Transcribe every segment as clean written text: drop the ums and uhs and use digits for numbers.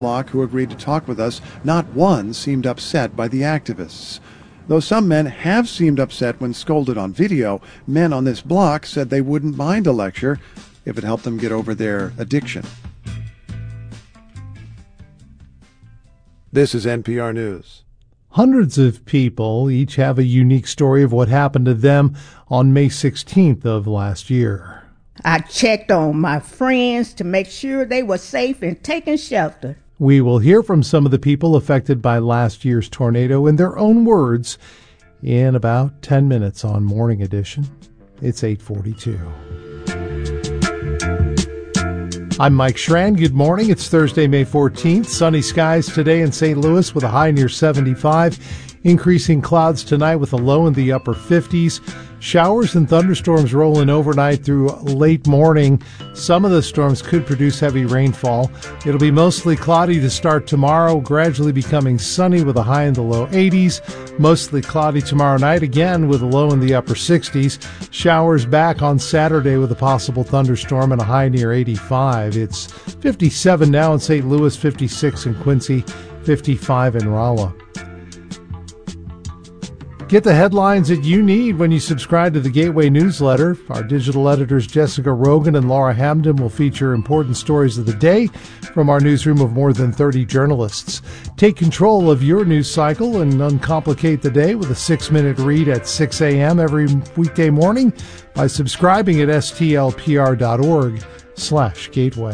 block who agreed to talk with us. Not one seemed upset by the activists. Though some men have seemed upset when scolded on video, men on this block said they wouldn't mind a lecture if it helped them get over their addiction. This is NPR News. Hundreds of people each have a unique story of what happened to them on May 16th of last year. I checked on my friends to make sure they were safe and taking shelter. We will hear from some of the people affected by last year's tornado in their own words in about 10 minutes on Morning Edition. It's 8:42. I'm Mike Schran. Good morning. It's Thursday, May 14th. Sunny skies today in St. Louis with a high near 75. Increasing clouds tonight with a low in the upper 50s. Showers and thunderstorms rolling overnight through late morning. Some of the storms could produce heavy rainfall. It'll be mostly cloudy to start tomorrow, gradually becoming sunny with a high in the low 80s. Mostly cloudy tomorrow night, again with a low in the upper 60s. Showers back on Saturday with a possible thunderstorm and a high near 85. It's 57 now in St. Louis, 56 in Quincy, 55 in Rolla. Get the headlines that you need when you subscribe to the Gateway newsletter. Our digital editors Jessica Rogan and Laura Hamden will feature important stories of the day from our newsroom of more than 30 journalists. Take control of your news cycle and uncomplicate the day with a 6-minute read at 6 a.m. every weekday morning by subscribing at stlpr.org/gateway.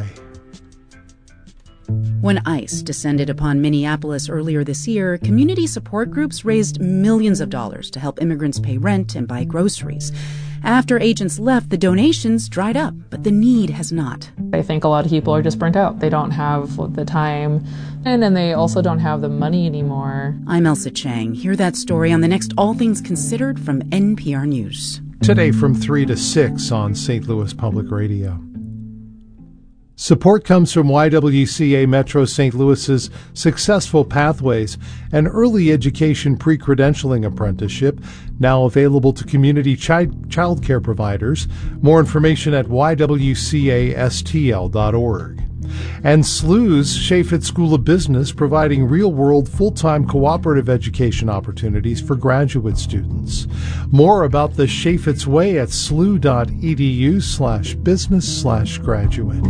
When ICE descended upon Minneapolis earlier this year, community support groups raised millions of dollars to help immigrants pay rent and buy groceries. After agents left, the donations dried up, but the need has not. I think a lot of people are just burnt out. They don't have the time, and then they also don't have the money anymore. I'm Elsa Chang. Hear that story on the next All Things Considered from NPR News. Today from 3 to 6 on St. Louis Public Radio. Support comes from YWCA Metro St. Louis's Successful Pathways, an early education pre-credentialing apprenticeship now available to community child care providers. More information at ywcastl.org. And SLU's Chaffetz School of Business, providing real-world full-time cooperative education opportunities for graduate students. More about the Chaffetz Way at slu.edu/business/graduate.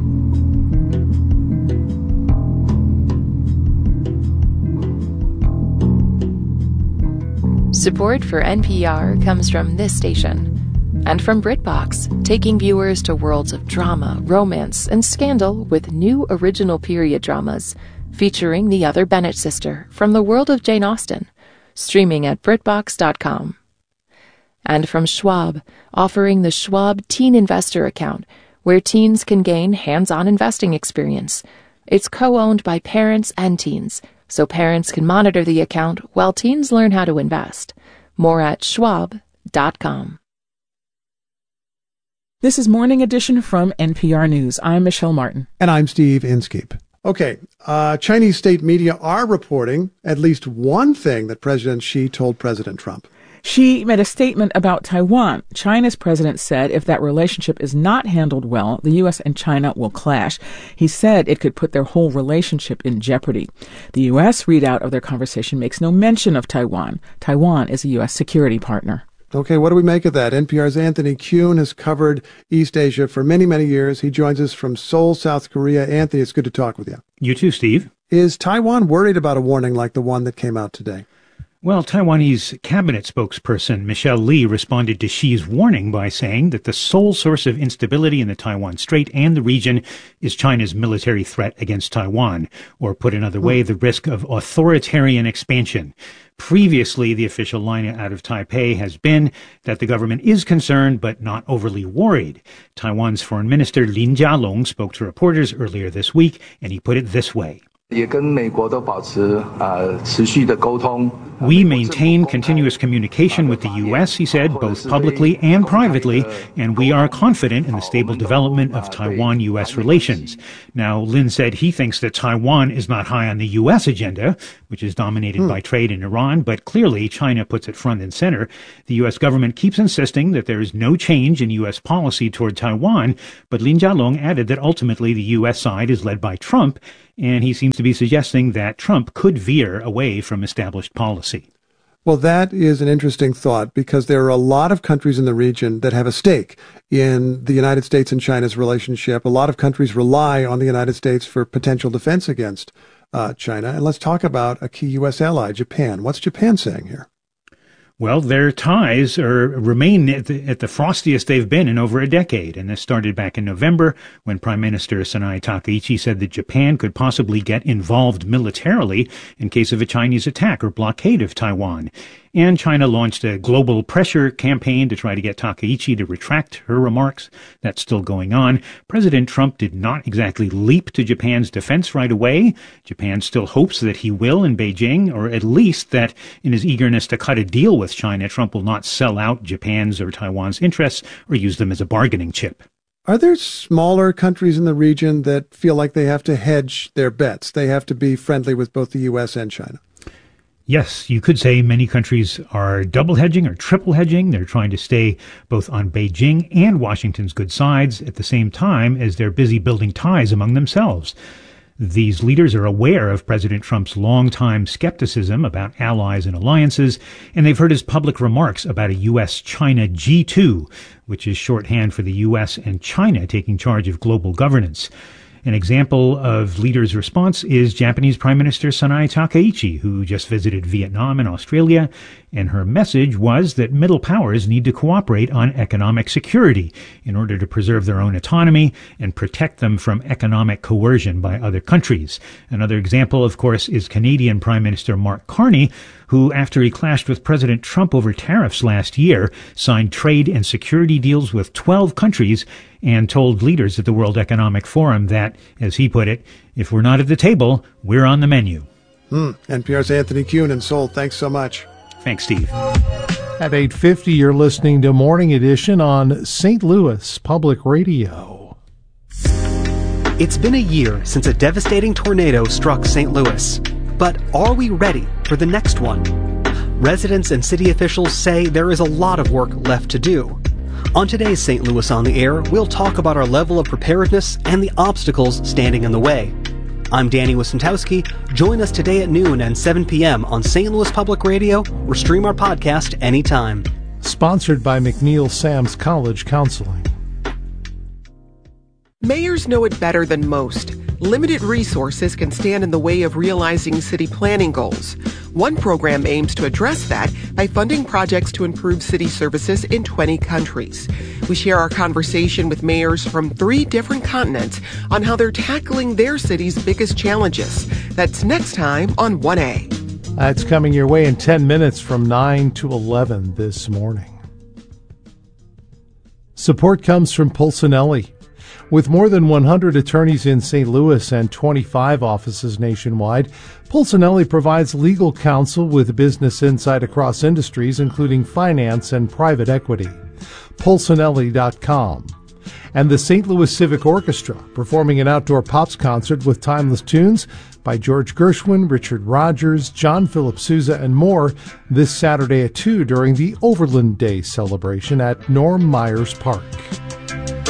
Support for NPR comes from this station and from BritBox, taking viewers to worlds of drama, romance, and scandal with new original period dramas featuring the other Bennett sister from the world of Jane Austen, streaming at BritBox.com. And from Schwab, offering the Schwab Teen Investor Account, where teens can gain hands-on investing experience. It's co-owned by parents and teens, so parents can monitor the account while teens learn how to invest. More at Schwab.com. This is Morning Edition from NPR News. I'm Michelle Martin. And I'm Steve Inskeep. Okay, Chinese state media are reporting at least one thing that President Xi told President Trump. Xi made a statement about Taiwan. China's president said if that relationship is not handled well, the U.S. and China will clash. He said it could put their whole relationship in jeopardy. The U.S. readout of their conversation makes no mention of Taiwan. Taiwan is a U.S. security partner. Okay, what do we make of that? NPR's Anthony Kuhn has covered East Asia for many, many years. He joins us from Seoul, South Korea. Anthony, it's good to talk with you. You too, Steve. Is Taiwan worried about a warning like the one that came out today? Well, Taiwanese cabinet spokesperson Michelle Lee responded to Xi's warning by saying that the sole source of instability in the Taiwan Strait and the region is China's military threat against Taiwan, or put another way, the risk of authoritarian expansion. Previously, the official line out of Taipei has been that the government is concerned but not overly worried. Taiwan's Foreign Minister Lin Jialong spoke to reporters earlier this week, and he put it this way. 也跟美国都保持持续的沟通 We maintain continuous communication with the U.S., he said, both publicly and privately, and we are confident in the stable development of Taiwan-U.S. relations. Now, Lin said he thinks that Taiwan is not high on the U.S. agenda, which is dominated by trade in Iran, but clearly China puts it front and center. The U.S. government keeps insisting that there is no change in U.S. policy toward Taiwan, but Lin Jialong added that ultimately the U.S. side is led by Trump, and he seems to be suggesting that Trump could veer away from established policy. Well, that is an interesting thought because there are a lot of countries in the region that have a stake in the United States and China's relationship. A lot of countries rely on the United States for potential defense against China. And let's talk about a key U.S. ally, Japan. What's Japan saying here? Well, their ties remain at the frostiest they've been in over a decade, and this started back in November when Prime Minister Sanae Takaichi said that Japan could possibly get involved militarily in case of a Chinese attack or blockade of Taiwan. And China launched a global pressure campaign to try to get Takaichi to retract her remarks. That's still going on. President Trump did not exactly leap to Japan's defense right away. Japan still hopes that he will in Beijing, or at least that in his eagerness to cut a deal with China, Trump will not sell out Japan's or Taiwan's interests or use them as a bargaining chip. Are there smaller countries in the region that feel like they have to hedge their bets? They have to be friendly with both the U.S. and China? Yes, you could say many countries are double hedging or triple hedging. They're trying to stay both on Beijing and Washington's good sides at the same time as they're busy building ties among themselves. These leaders are aware of President Trump's longtime skepticism about allies and alliances, and they've heard his public remarks about a U.S.-China G2, which is shorthand for the U.S. and China taking charge of global governance. An example of leaders' response is Japanese Prime Minister Sanae Takaichi, who just visited Vietnam and Australia, and her message was that middle powers need to cooperate on economic security in order to preserve their own autonomy and protect them from economic coercion by other countries. Another example, of course, is Canadian Prime Minister Mark Carney, who, after he clashed with President Trump over tariffs last year, signed trade and security deals with 12 countries and told leaders at the World Economic Forum that, as he put it, if we're not at the table, we're on the menu. NPR's Anthony Kuhn in Seoul. Thanks so much. Thanks, Steve. At 8:50, you're listening to Morning Edition on St. Louis Public Radio. It's been a year since a devastating tornado struck St. Louis. But are we ready for the next one? Residents and city officials say there is a lot of work left to do. On today's St. Louis on the Air, we'll talk about our level of preparedness and the obstacles standing in the way. I'm Danny Wistentowski. Join us today at noon and 7 p.m. on St. Louis Public Radio or stream our podcast anytime. Sponsored by McNeil Sam's College Counseling. Mayors know it better than most. Limited resources can stand in the way of realizing city planning goals. One program aims to address that by funding projects to improve city services in 20 countries. We share our conversation with mayors from 3 different continents on how they're tackling their city's biggest challenges. That's next time on 1A. It's coming your way in 10 minutes from 9 to 11 this morning. Support comes from Pulcinelli. With more than 100 attorneys in St. Louis and 25 offices nationwide, Pulcinelli provides legal counsel with business insight across industries, including finance and private equity. Pulcinelli.com. And the St. Louis Civic Orchestra, performing an outdoor pops concert with timeless tunes by George Gershwin, Richard Rodgers, John Philip Sousa, and more this Saturday at 2 during the Overland Day celebration at Norm Myers Park.